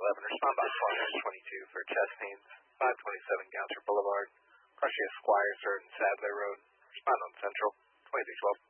respond on Swan-22 for chest pains, 527 Goucher Boulevard, Crushing Squire, Sir, and Sadler Road. Respond on Central, 2312.